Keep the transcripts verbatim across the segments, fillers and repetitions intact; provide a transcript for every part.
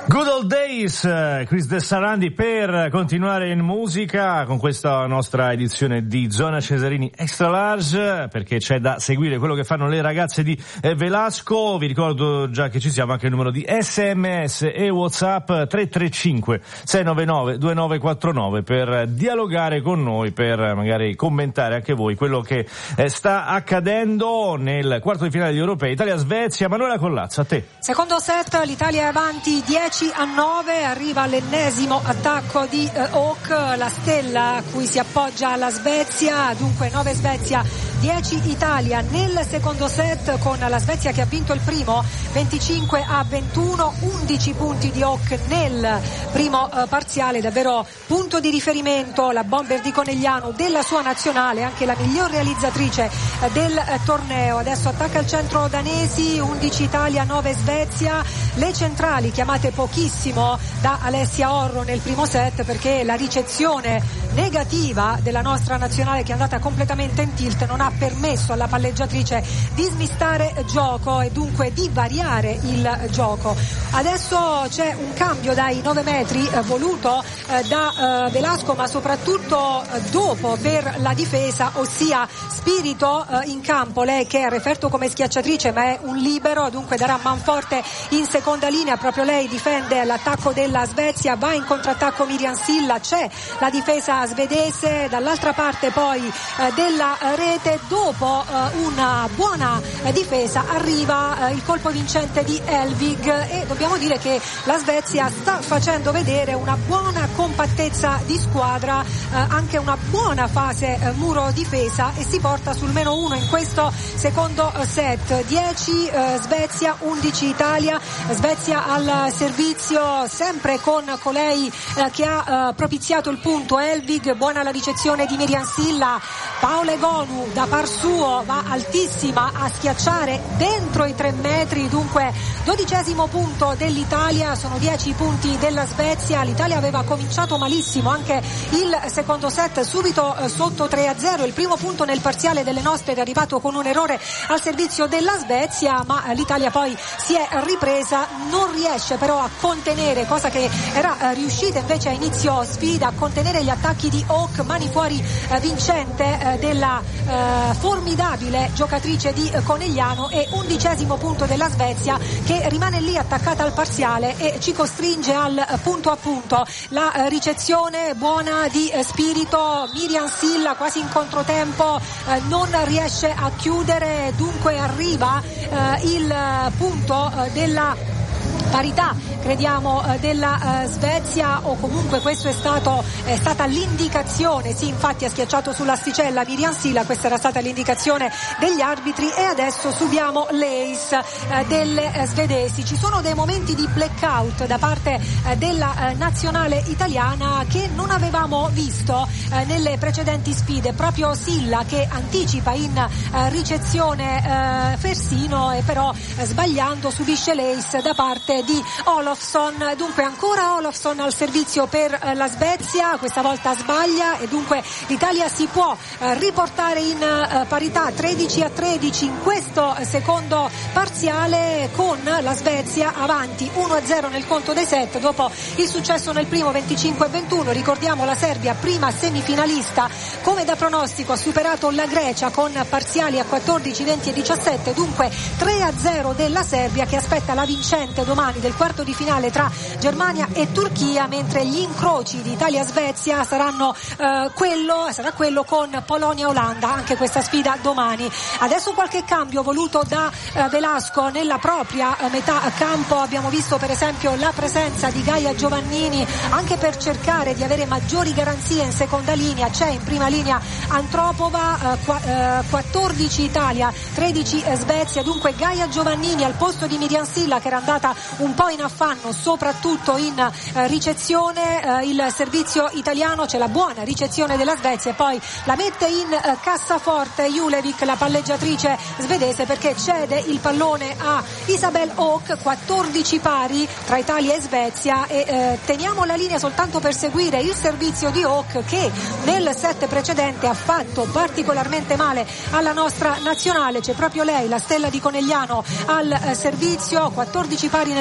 Good Old Days, Chris De Sarandi, per continuare in musica con questa nostra edizione di Zona Cesarini Extra Large, perché c'è da seguire quello che fanno le ragazze di Velasco. Vi ricordo già che ci siamo anche il numero di sms e WhatsApp tre tre cinque sei nove nove due nove quattro nove per dialogare con noi, per magari commentare anche voi quello che sta accadendo nel quarto di finale degli europei. Italia-Svezia. Manuela Collazza, a te. Secondo set, l'Italia è avanti dieci a nove, arriva l'ennesimo attacco di eh, Hawk, la stella a cui si appoggia la Svezia. Dunque nove Svezia, dieci Italia nel secondo set, con la Svezia che ha vinto il primo venticinque a ventuno, undici punti di Hawk nel primo eh, parziale. Davvero punto di riferimento la bomber di Conegliano, della sua nazionale, anche la miglior realizzatrice eh, del eh, torneo. Adesso attacca il centro danesi, undici Italia, nove Svezia. Le centrali chiamate pochissimo da Alessia Orro nel primo set, perché la ricezione negativa della nostra nazionale, che è andata completamente in tilt, non ha permesso alla palleggiatrice di smistare gioco e dunque di variare il gioco. Adesso c'è un cambio dai nove metri eh, voluto eh, da eh, Velasco, ma soprattutto eh, dopo per la difesa, ossia Spirito eh, in campo, lei che è referto come schiacciatrice ma è un libero, dunque darà manforte in seconda linea. Proprio lei difende l'attacco della Svezia, va in contrattacco Miriam Silla, c'è la difesa svedese dall'altra parte poi eh, della rete. Dopo eh, una buona eh, difesa arriva eh, il colpo vincente di Elvig, e dobbiamo dire che la Svezia sta facendo vedere una buona compattezza di squadra, eh, anche una buona fase eh, muro difesa, e si porta sul meno uno in questo secondo set. dieci eh, Svezia, undici Italia. Svezia al servizio, sempre con colei eh, che ha eh, propiziato il punto, Elvig. Buona la ricezione di Miriam Silla. Paola Egonu da par suo va altissima a schiacciare dentro i tre metri. Dunque dodicesimo punto dell'Italia, sono dieci punti della Svezia. L'Italia aveva cominciato malissimo anche il secondo set, subito eh, sotto tre a zero. Il primo punto nel parziale delle nostre è arrivato con un errore al servizio della Svezia, ma eh, l'Italia poi si è ripresa, non riesce però a contenere, cosa che era eh, riuscita invece a inizio sfida, a contenere gli attacchi di Hawk. Mani fuori eh, vincente eh, della eh, formidabile giocatrice di eh, Conegliano, e undicesimo punto della Svezia, che rimane lì attaccata al parziale e ci costringe al eh, punto a punto. La eh, ricezione buona di eh, Spirito, Miriam Silla quasi in controtempo, eh, non riesce a chiudere, dunque arriva eh, il eh, punto eh, della parità, crediamo, eh, della eh, Svezia, o comunque questo è stato è stata l'indicazione. Sì, infatti ha schiacciato sull'asticella Miriam Silla, questa era stata l'indicazione degli arbitri, e adesso subiamo l'ace eh, delle eh, svedesi. Ci sono dei momenti di blackout da parte eh, della eh, nazionale italiana che non avevamo visto eh, nelle precedenti sfide. Proprio Silla che anticipa in eh, ricezione eh, Fersino, e però eh, sbagliando subisce l'ace da parte di Olofsson. Dunque ancora Olofsson al servizio per eh, la Svezia, questa volta sbaglia, e dunque l'Italia si può eh, riportare in eh, parità tredici a tredici in questo eh, secondo parziale, con la Svezia avanti uno a zero nel conto dei set dopo il successo nel primo venticinque a ventuno. Ricordiamo la Serbia, prima semifinalista, come da pronostico ha superato la Grecia con parziali a quattordici, venti e diciassette, dunque tre a zero della Serbia, che aspetta la vincente domani del quarto di finale tra Germania e Turchia, mentre gli incroci di Italia-Svezia saranno eh, quello sarà quello con Polonia-Olanda, anche questa sfida domani. Adesso qualche cambio voluto da eh, Velasco nella propria eh, metà campo. Abbiamo visto per esempio la presenza di Gaia Giovannini, anche per cercare di avere maggiori garanzie in seconda linea. C'è in prima linea Antropova, eh, qua, eh, quattordici Italia, tredici eh, Svezia, dunque Gaia Giovannini al posto di Miriam Silla, che era andata un po' in affanno soprattutto in eh, ricezione. Eh, il servizio italiano, c'è la buona ricezione della Svezia, e poi la mette in eh, cassaforte Julevic, la palleggiatrice svedese, perché cede il pallone a Isabel Hawk. Quattordici pari tra Italia e Svezia, e eh, teniamo la linea soltanto per seguire il servizio di Hawk, che nel set precedente ha fatto particolarmente male alla nostra nazionale. C'è proprio lei, la stella di Conegliano, al eh, servizio. Quattordici pari nel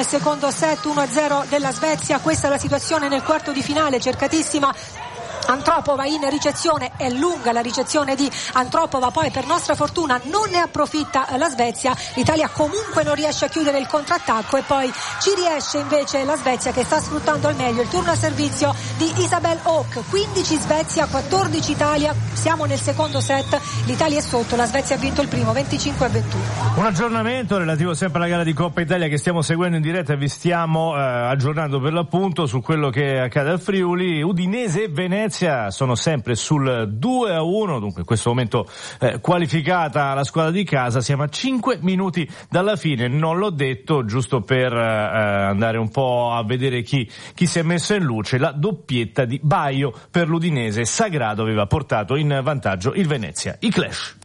nel secondo set, uno a zero della Svezia. Questa è la situazione nel quarto di finale, cercatissima Antropova in ricezione, è lunga la ricezione di Antropova, poi per nostra fortuna non ne approfitta la Svezia. L'Italia comunque non riesce a chiudere il contrattacco e poi ci riesce invece la Svezia, che sta sfruttando al meglio il turno a servizio di Isabel Hauk. Quindici Svezia, quattordici Italia, siamo nel secondo set, l'Italia è sotto, la Svezia ha vinto il primo venticinque a ventuno. Un aggiornamento relativo sempre alla gara di Coppa Italia che stiamo seguendo in diretta e vi stiamo eh, aggiornando per l'appunto su quello che accade al Friuli. Udinese e Venezia sono sempre sul due a uno, dunque in questo momento eh, qualificata la squadra di casa. Siamo a cinque minuti dalla fine, non l'ho detto, giusto per eh, andare un po' a vedere chi, chi si è messo in luce. La doppietta di Baio per l'Udinese, Sagrado aveva portato in vantaggio il Venezia. I Clash.